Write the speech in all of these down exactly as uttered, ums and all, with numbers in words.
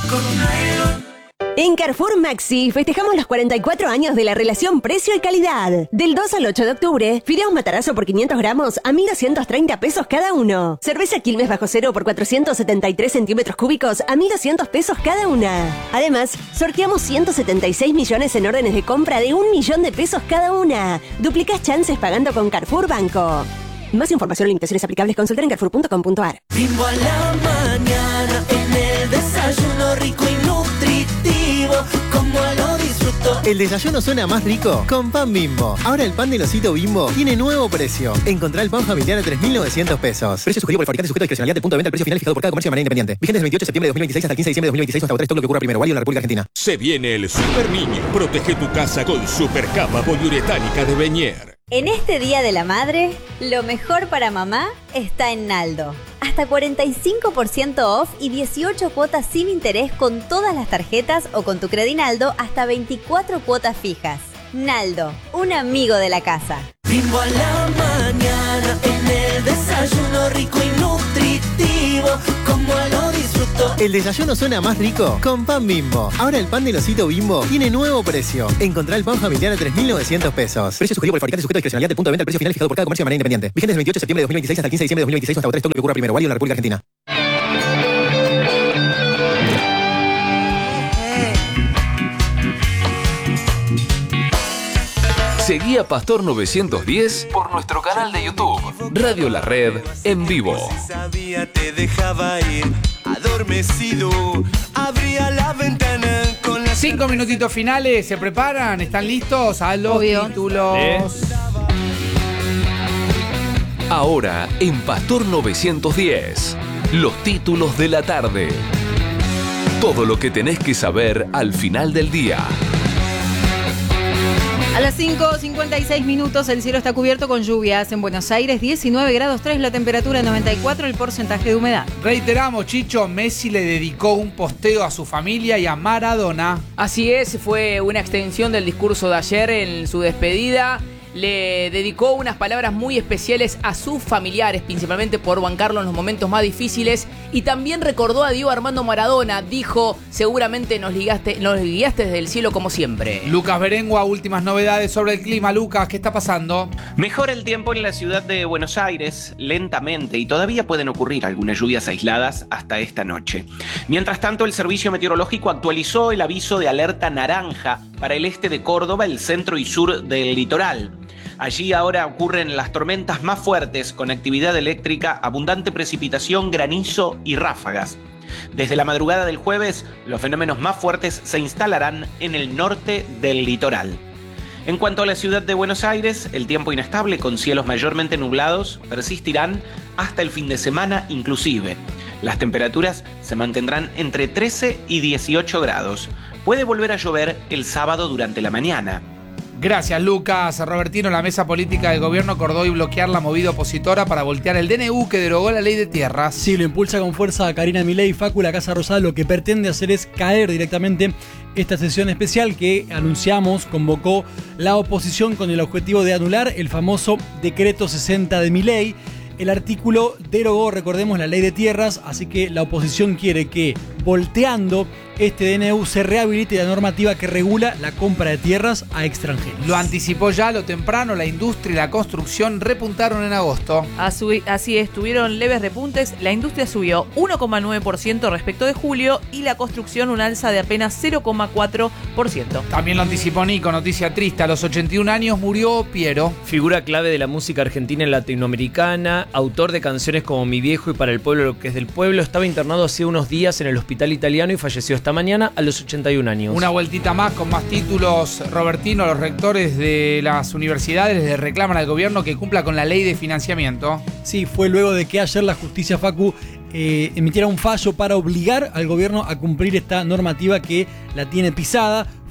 con nylon. En Carrefour Maxi festejamos los cuarenta y cuatro años de la relación precio y calidad. Del dos al ocho de octubre, fideos Matarazzo por quinientos gramos a mil doscientos treinta pesos cada uno. Cerveza Quilmes bajo cero por cuatrocientos setenta y tres centímetros cúbicos a mil doscientos pesos cada una. Además, sorteamos ciento setenta y seis millones en órdenes de compra de un millón de pesos cada una. Duplicás chances pagando con Carrefour Banco. Más información y limitaciones aplicables, consultar en carrefour punto com punto a r. Bimbo a la mañana, en el desayuno rico y nutritivo, como lo disfruto. El desayuno suena más rico con pan Bimbo. Ahora el pan del osito Bimbo tiene nuevo precio. Encontrá el pan familiar a tres mil novecientos pesos. Precio sugerido por el fabricante, sujeto a discrecionalidad del punto de venta. El precio final fijado por cada comercio de manera independiente. Vigente desde el veintiocho de septiembre de dos mil veintiséis hasta el quince de diciembre de dos mil veintiséis hasta agotar stock, lo que ocurra primero. Válido en la República Argentina. Se viene el Super Niño. Protege tu casa con Super Capa poliuretánica de Beñer. En este Día de la Madre, lo mejor para mamá está en Naldo. Hasta cuarenta y cinco por ciento off y dieciocho cuotas sin interés con todas las tarjetas o con tu Credinaldo hasta veinticuatro cuotas fijas. Naldo, un amigo de la casa. Bimbo a la mañana, en el desayuno rico y nutritivo, como lo disfruto. El desayuno suena más rico con pan Bimbo. Ahora el pan del osito Bimbo tiene nuevo precio. Encontrá el pan familiar a tres mil novecientos pesos. Precio sugerido por el fabricante, sujeto a discrecionalidad del punto de venta. El precio final fijado por cada comercio de manera independiente. Vigente desde el veintiocho de septiembre de dos mil veintiséis hasta el quince de diciembre de dos mil veintiséis hasta agotar stock, lo que ocurra primero. Válido en la República Argentina. Seguí a Pastor novecientos diez por nuestro canal de YouTube, Radio La Red en vivo. Sabía, te dejaba ir adormecido, abría la ventana con las... Cinco minutitos finales, ¿se preparan? ¿Están listos? A los Obvio. títulos. ¿Eh? Ahora en Pastor novecientos diez, los títulos de la tarde. Todo lo que tenés que saber al final del día. A las cinco cincuenta y seis minutos el cielo está cubierto con lluvias. En Buenos Aires diecinueve grados tres, la temperatura noventa y cuatro, el porcentaje de humedad. Reiteramos, Chicho, Messi le dedicó un posteo a su familia y a Maradona. Así es, fue una extensión del discurso de ayer en su despedida. Le dedicó unas palabras muy especiales a sus familiares, principalmente por bancarlo en los momentos más difíciles. Y también recordó a Diego Armando Maradona. Dijo, seguramente nos, ligaste, nos guiaste desde el cielo como siempre. Lucas Berengua, últimas novedades sobre el clima. Lucas, ¿qué está pasando? Mejora el tiempo en la ciudad de Buenos Aires lentamente y todavía pueden ocurrir algunas lluvias aisladas hasta esta noche. Mientras tanto, el Servicio Meteorológico actualizó el aviso de alerta naranja para el este de Córdoba, el centro y sur del litoral. Allí ahora ocurren las tormentas más fuertes con actividad eléctrica, abundante precipitación, granizo y ráfagas. Desde la madrugada del jueves, los fenómenos más fuertes se instalarán en el norte del litoral. En cuanto a la ciudad de Buenos Aires, el tiempo inestable con cielos mayormente nublados persistirán hasta el fin de semana inclusive. Las temperaturas se mantendrán entre trece y dieciocho grados. Puede volver a llover el sábado durante la mañana. Gracias, Lucas. Robertino, la mesa política del gobierno acordó hoy bloquear la movida opositora para voltear el D N U que derogó la ley de tierras. Sí, lo impulsa con fuerza a Karina Milei. Facu, la Casa Rosada lo que pretende hacer es caer directamente esta sesión especial que anunciamos, convocó la oposición con el objetivo de anular el famoso decreto sesenta de Milei. El artículo derogó, recordemos, la ley de tierras, así que la oposición quiere que, volteando este D N U, se rehabilite la normativa que regula la compra de tierras a extranjeros. Lo anticipó ya, lo temprano, la industria y la construcción repuntaron en agosto. Así es, tuvieron leves repuntes. La industria subió uno coma nueve por ciento respecto de julio y la construcción un alza de apenas cero coma cuatro por ciento. También lo anticipó Nico, noticia triste. A los ochenta y un años murió Piero. Figura clave de la música argentina y latinoamericana, autor de canciones como Mi Viejo y Para el Pueblo lo que es del pueblo, estaba internado hace unos días en el hospital italiano y falleció esta mañana a los ochenta y un años. Una vueltita más con más títulos. Robertino, los rectores de las universidades le reclaman al gobierno que cumpla con la ley de financiamiento. Sí, fue luego de que ayer la justicia, Facu, eh, emitiera un fallo para obligar al gobierno a cumplir esta normativa que la tiene pisada. Fue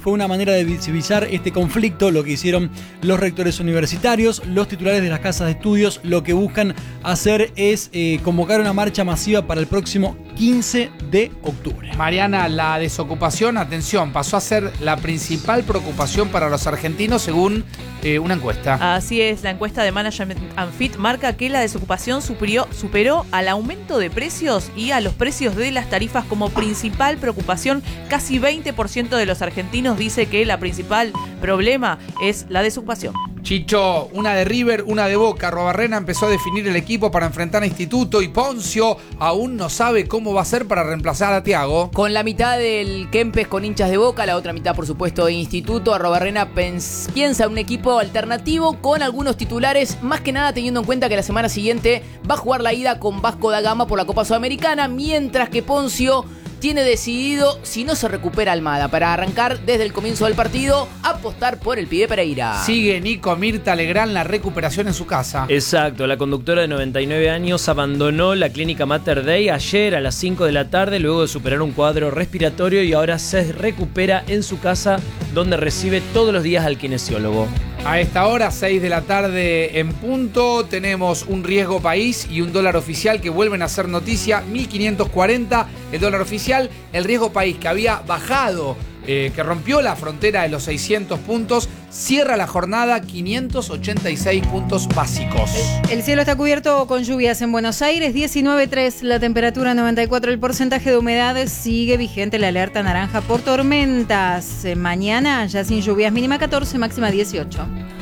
fue una manera de visibilizar este conflicto, lo que hicieron los rectores universitarios, los titulares de las casas de estudios, lo que buscan hacer es eh, convocar una marcha masiva para el próximo quince de octubre. Mariana, la desocupación, atención, pasó a ser la principal preocupación para los argentinos según eh, una encuesta. Así es, la encuesta de Management and Fit marca que la desocupación superó, superó al aumento de precios y a los precios de las tarifas como principal preocupación. Casi veinte por ciento de los argentinos dice que la principal problema es la desocupación. Chicho, una de River, una de Boca. Arrobarrena empezó a definir el equipo para enfrentar a Instituto y Poncio aún no sabe cómo va a ser para reemplazar a Thiago. Con la mitad del Kempes con hinchas de Boca, la otra mitad, por supuesto, de Instituto, Arrobarrena pens- piensa en un equipo alternativo con algunos titulares, más que nada teniendo en cuenta que la semana siguiente va a jugar la ida con Vasco da Gama por la Copa Sudamericana, mientras que Poncio tiene decidido, si no se recupera Almada, para arrancar desde el comienzo del partido, apostar por el pibe Pereira. Sigue Nico Mirta Legrand la recuperación en su casa. Exacto, la conductora de noventa y nueve años abandonó la clínica Mater Dei ayer a las cinco de la tarde luego de superar un cuadro respiratorio y ahora se recupera en su casa donde recibe todos los días al kinesiólogo. A esta hora, seis de la tarde en punto, tenemos un riesgo país y un dólar oficial que vuelven a ser noticia, mil quinientos cuarenta el dólar oficial, el riesgo país que había bajado, eh, que rompió la frontera de los seiscientos puntos, cierra la jornada quinientos ochenta y seis puntos básicos. El cielo está cubierto con lluvias en Buenos Aires, diecinueve punto tres, la temperatura noventa y cuatro, el porcentaje de humedad, sigue vigente la alerta naranja por tormentas. Mañana ya sin lluvias, mínima catorce, máxima dieciocho.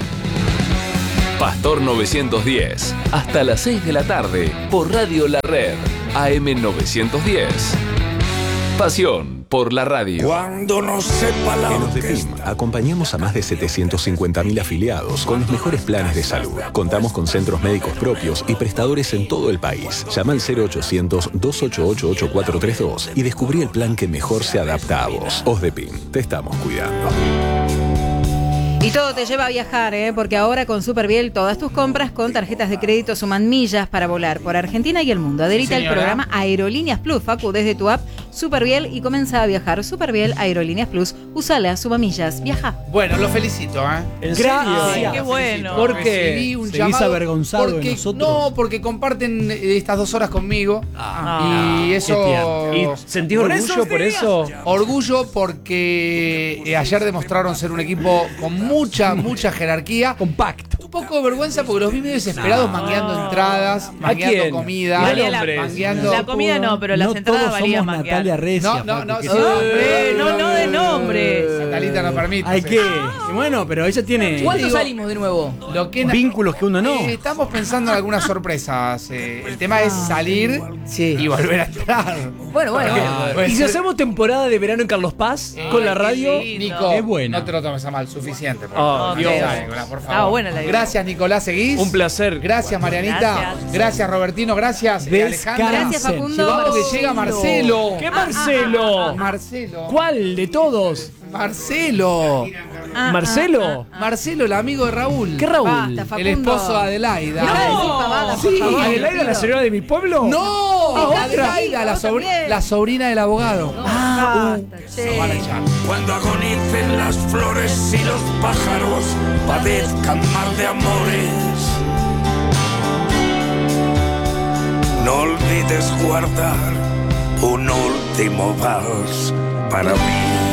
Pastor novecientos diez, hasta las seis de la tarde, por Radio La Red, A M novecientos diez. Pasión por la radio. Cuando no sepa la En Osdepim acompañamos a más de setecientos cincuenta mil afiliados con los mejores planes de salud. Contamos con centros médicos propios y prestadores en todo el país. Llama al cero ochocientos, dos ocho ocho, ocho cuatro tres dos y descubrí el plan que mejor se adapta a vos. Osdepim, te estamos cuidando. Y todo te lleva a viajar, ¿eh? Porque ahora con Superviel todas tus compras con tarjetas de crédito suman millas para volar por Argentina y el mundo. Adherite al programa Aerolíneas Plus, Facu, desde tu app Superviel y comienza a viajar. Superviel, Aerolíneas Plus, usala, suma millas, viaja. Bueno, lo felicito, ¿eh? ¿En serio? Ay, qué bueno. ¿Por qué? Un ¿Seguís llamado avergonzado porque, de nosotros? No, porque comparten estas dos horas conmigo. Ah, y eso... ¿Y sentís ¿Por orgullo esos por días? eso? Orgullo porque eh, ayer demostraron ser un equipo con mucha, mucha jerarquía. Compacto. Un poco de vergüenza porque los vi medio desesperados No. mangueando entradas, mangueando quién? comida. Valía la, mangueando... la comida no, pero las no entradas todos valían somos manguear. Natalia Recia. No, no, no, Facu, que no, sí. Eh, no, no de nombres. Natalita no permite. Hay que. Y bueno, pero ella tiene ¿Cuándo digo- salimos de nuevo? Lo que vínculos que uno no. Eh, estamos pensando en algunas sorpresas. Eh, el tema es salir y volver a entrar. Bueno, bueno. Ah, puede ¿Y si ser- hacemos temporada de verano en Carlos Paz Eh, con la qué radio? lindo. Nico, es buena. No te lo tomes a mal, suficiente. por Oh, favor. Dios. Dale, Nicolás, por favor. Estaba buena la idea. Gracias, Nicolás, ¿seguís? Un placer. Gracias, Marianita. Gracias. Gracias, Robertino. Gracias, eh, Alejandra. Gracias, Facundo. Vamos que llega Marcelo. ¿Qué Marcelo? Marcelo. ¿Cuál de todos? Marcelo. Ah, ¿Marcelo? Marcelo, el amigo de Raúl. ¿Qué Raúl? Basta, Facundo. El esposo de Adelaida. Deja de decir pavadas, por Sí, favor. ¿Adelaida, la señora de mi pueblo? ¡No! Ah, otra. Adelaida, la, otra sobri- también. la sobrina del abogado. Basta, che. Lo van a echar. Cuando agonicen las flores y los pájaros padezcan mar de amores, no olvides guardar un último vals para mí.